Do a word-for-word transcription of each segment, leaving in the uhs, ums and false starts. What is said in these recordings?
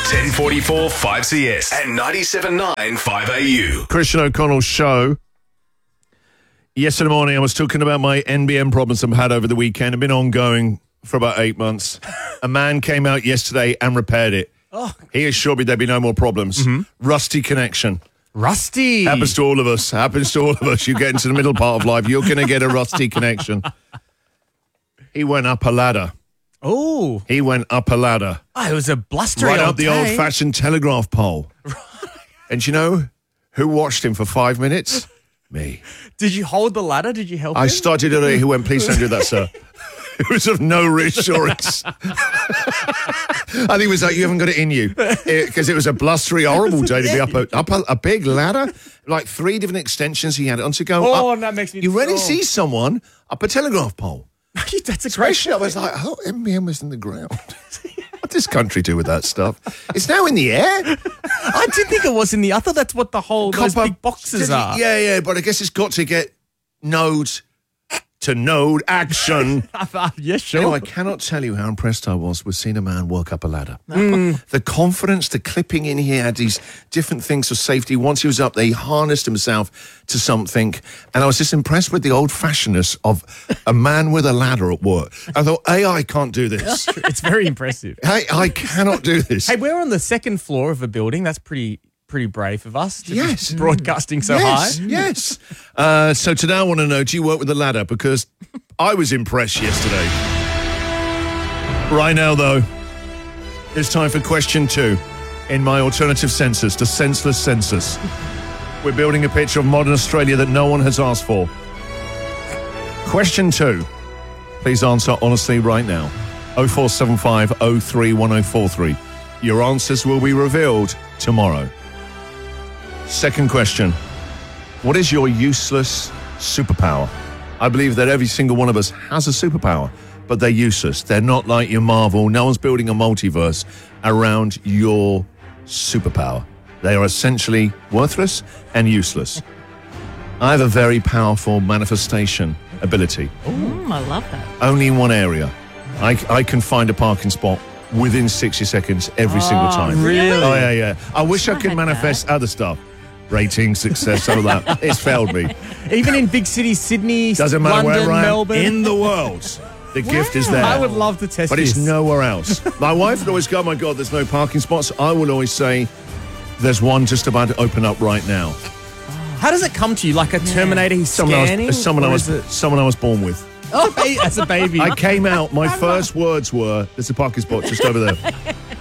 ten forty-four five C S and ninety-seven point nine five A U. Christian O'Connell's show. Yesterday morning, I was talking about my N B N problems I've had over the weekend. I've been ongoing for about eight months. A man came out yesterday and repaired it. Oh. He assured me there'd be no more problems. Mm-hmm. Rusty connection. Rusty. Happens to all of us. Happens to all of us. You get into the middle part of life, you're going to get a rusty connection. He went up a ladder. Oh. He went up a ladder. Oh, it was a blustery Right old up the day. old-fashioned telegraph pole. And you know who watched him for five minutes? Me. Did you hold the ladder? Did you help I him? started it. He went, please don't do that, sir. It was of no reassurance. I think it was like, you haven't got it in you. Because it, it was a blustery, horrible day to be up a, up a, a big ladder. Like three different extensions he had on to go Oh, up. and that makes me... You rarely oh. see someone up a telegraph pole. That's a great... Especially, I was like, oh, M B M was in the ground. What does this country do with that stuff? It's now in the air. I did think it was in the... I thought that's what the whole... Those Copper- big boxes are. Yeah, yeah, but I guess it's got to get nodes to node action. Yeah, sure. Anyway, I cannot tell you how impressed I was with seeing a man work up a ladder. Mm. The confidence, the clipping in, he had these different things for safety. Once he was up there, he harnessed himself to something. And I was just impressed with the old-fashionedness of a man with a ladder at work. I thought, A I can't do this. It's very impressive. Hey, I cannot do this. Hey, we're on the second floor of a building. That's pretty... pretty brave of us to Yes. be broadcasting so yes, high. Yes. Uh, so today I want to know, do you work with a ladder? Because I was impressed yesterday. Right now, though, it's time for question two in my alternative census, the senseless census. We're building a picture of modern Australia that no one has asked for. Question two. Please answer honestly right now. oh four seven five oh three one oh four three. Your answers will be revealed tomorrow. Second question. What is your useless superpower? I believe that every single one of us has a superpower, but they're useless. They're not like your Marvel. No one's building a multiverse around your superpower. They are essentially worthless and useless. I have a very powerful manifestation ability. Mm, I love that. Only in one area. I, I can find a parking spot within sixty seconds every single time. really? Oh, yeah, yeah. I wish I, I could had manifest other stuff. Rating, success, all of that. It's failed me. Even in big cities, Sydney, Doesn't matter London, where I am Melbourne. in the world. The gift is there. I would love to test but this. it's nowhere else. My wife would always go, oh my God, there's no parking spots. I will always say, there's one just about to open up right now. How does it come to you? Like a Terminator, he's Someone, I scanning? was, someone, I Or was, is it- someone I was born with. Oh, as a baby. I came out, my first words were, there's a parking spot just over there.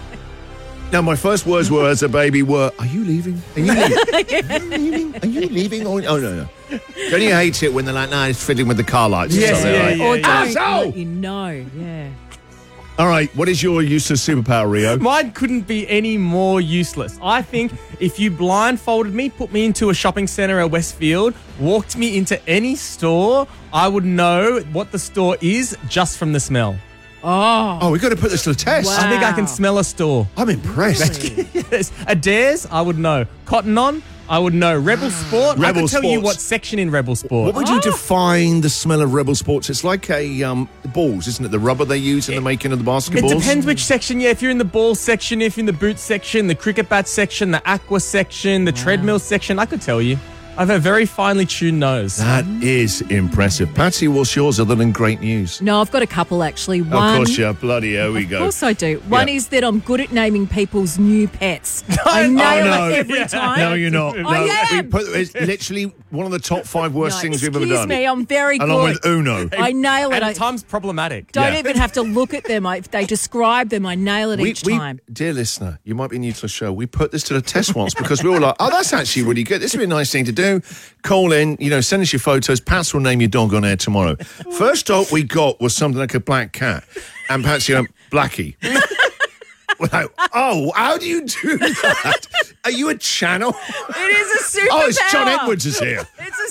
Now, my first words were as a baby were, are you leaving? Are you leaving? Are you leaving? Are you leaving? Oh, no, no. Don't you hate it when they're like, nah, it's fiddling with the car lights? or Yes, something yeah, like, yeah, Or yeah. don't let you know. Yeah. All right, what is your useless superpower, Rio? Mine couldn't be any more useless. I think if you blindfolded me, put me into a shopping centre at Westfield, walked me into any store, I would know what the store is just from the smell. Oh. Oh, we've got to put this to the test. Wow. I think I can smell a store. I'm impressed. Yes. Adair's, I would know. Cotton On, I would know. Rebel Sport, I Rebel could tell you Sports. what section in Rebel Sport. What would you define the smell of Rebel Sports? It's like a um, balls, isn't it? The rubber they use in the making of the It basketballs. depends which section. Yeah, if you're in the ball section, if you're in the boot section, the cricket bat section, the aqua section, the treadmill section, I could tell you. I have a very finely tuned nose. That is impressive. Patsy, what's yours other than great news? No, I've got a couple actually. Of One, course, yeah. Bloody hell we Of go. course I do. One Yeah. is that I'm good at naming people's new pets. I Oh, nail no. it every Yeah. time. No, you're not. I no, am. We put, it's literally one of the top five worst No, things we've ever excuse done. me, I'm very Along good. with Uno. I nail it. And I at times problematic. don't Yeah. even have to look at them. I, if they describe them, I nail it We, each we, time. dear listener, you might be new to the show. We put this to the test once because we were like, oh, that's actually really good. This would be a nice thing to do. Call in, you know, send us your photos. Pats will name your dog on air tomorrow. First dog we got was something like a black cat. And Patsy went, Blackie. We're like, oh, how do you do that? Are you a channel? It is a superpower. Oh, it's John Edwards is here. It's a superpower.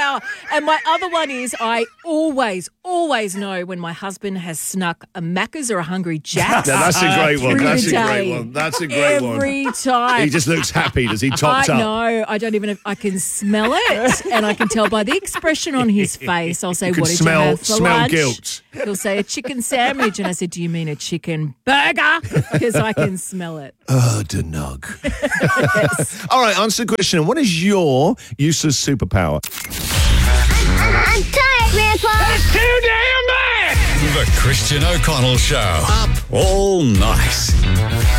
superpower. And my other one is I always, always know when my husband has snuck a Macca's or a Hungry Jack's. Now, that's a great one. through That's the a great day. one. That's a great one. Every time. He just looks happy. Does he topped I up? know. I don't even. I can smell it, and I can tell by the expression on his face. I'll say, You can "What did smell- you have for smell lunch?" guilt. He'll say a chicken sandwich, and I said, "Do you mean a chicken burger?" Because I can smell it. Oh, Denug. All right, answer the question. What is your useless superpower? I'm tired, Grandpa. Too damn bad! The Christian O'Connell Show. Up all night.